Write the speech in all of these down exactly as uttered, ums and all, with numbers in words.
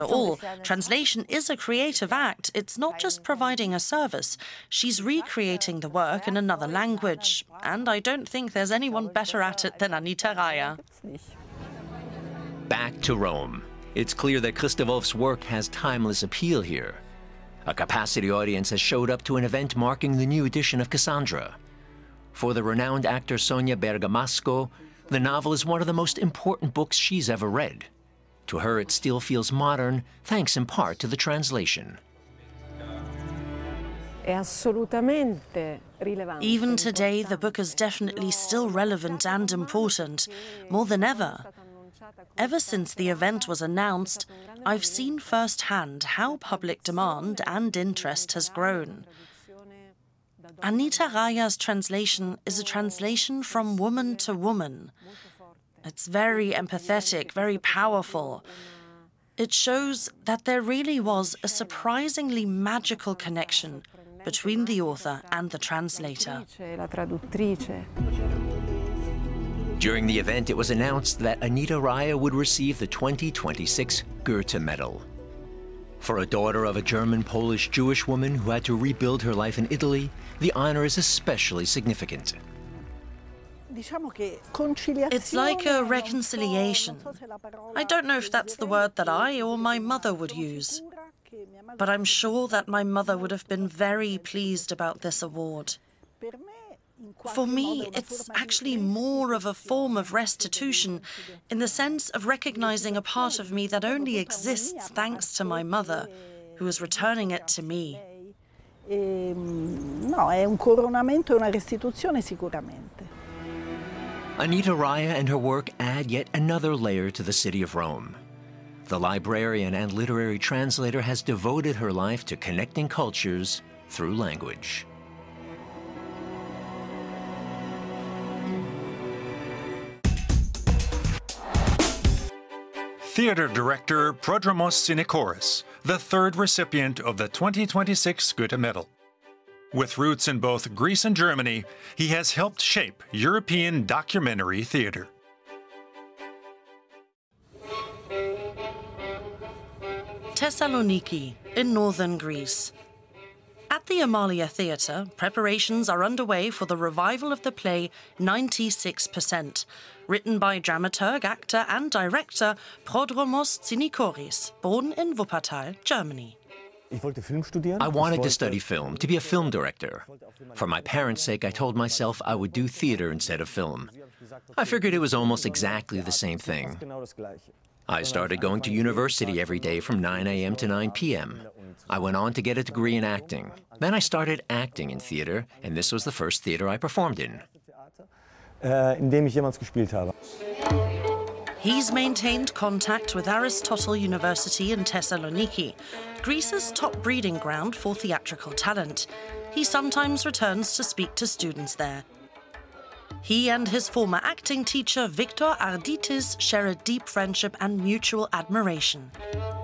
all, translation is a creative act. It's not just providing a service. She's recreating the work in another language. And I don't think there's anyone better at it than Anita Reier. Back to Rome. It's clear that Christa Wolf's work has timeless appeal here. A capacity audience has showed up to an event marking the new edition of Cassandra. For the renowned actor Sonia Bergamasco, the novel is one of the most important books she's ever read. To her, it still feels modern, thanks in part to the translation. Even today, the book is definitely still relevant and important, more than ever. Ever since the event was announced, I've seen firsthand how public demand and interest has grown. Anita Reier's translation is a translation from woman to woman. It's very empathetic, very powerful. It shows that there really was a surprisingly magical connection between the author and the translator. During the event, it was announced that Anita Reier would receive the twenty twenty-six Goethe Medal. For a daughter of a German-Polish-Jewish woman who had to rebuild her life in Italy, the honor is especially significant. It's like a reconciliation. I don't know if that's the word that I or my mother would use, but I'm sure that my mother would have been very pleased about this award. For me, it's actually more of a form of restitution in the sense of recognizing a part of me that only exists thanks to my mother, who is returning it to me. No, è un coronamento e una restituzione sicuramente. Anita Reier and her work add yet another layer to the city of Rome. The librarian and literary translator has devoted her life to connecting cultures through language. Theater director Prodromos Sinikoris, the third recipient of the twenty twenty-six Goethe Medal. With roots in both Greece and Germany, he has helped shape European documentary theater. Thessaloniki, in northern Greece. At the Amalia Theatre, preparations are underway for the revival of the play ninety-six percent, written by dramaturg, actor and director Prodromos Sinikoris, born in Wuppertal, Germany. I wanted to study film, to be a film director. For my parents' sake, I told myself I would do theater instead of film. I figured it was almost exactly the same thing. I started going to university every day from nine A M to nine P M I went on to get a degree in acting. Then I started acting in theater, and this was the first theater I performed in. He's maintained contact with Aristotle University in Thessaloniki, Greece's top breeding ground for theatrical talent. He sometimes returns to speak to students there. He and his former acting teacher, Victor Arditis, share a deep friendship and mutual admiration.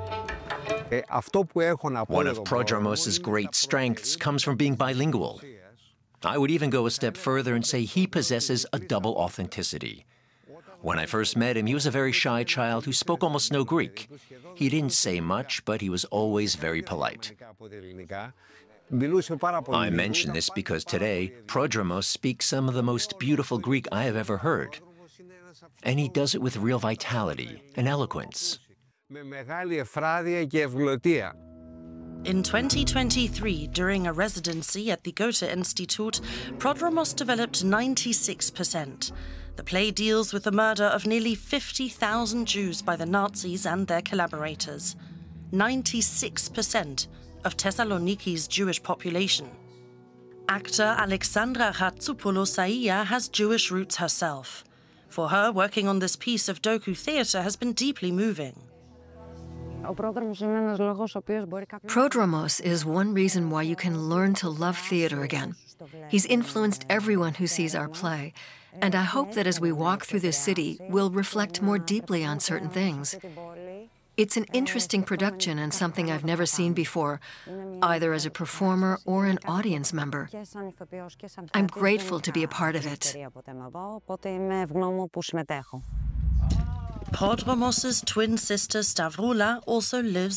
One of Prodromos' great strengths comes from being bilingual. I would even go a step further and say he possesses a double authenticity. When I first met him, he was a very shy child who spoke almost no Greek. He didn't say much, but he was always very polite. I mention this because today, Prodromos speaks some of the most beautiful Greek I have ever heard. And he does it with real vitality and eloquence. In twenty twenty-three, during a residency at the Goethe Institute, Prodromos developed ninety-six percent. The play deals with the murder of nearly fifty thousand Jews by the Nazis and their collaborators. ninety-six percent of Thessaloniki's Jewish population. Actor Alexandra Ratsoupoulou-Saïa has Jewish roots herself. For her, working on this piece of docu theatre has been deeply moving. Prodromos is one reason why you can learn to love theater again. He's influenced everyone who sees our play, and I hope that as we walk through this city, we'll reflect more deeply on certain things. It's an interesting production and something I've never seen before, either as a performer or an audience member. I'm grateful to be a part of it. Prodromos' twin sister Stavroula also lives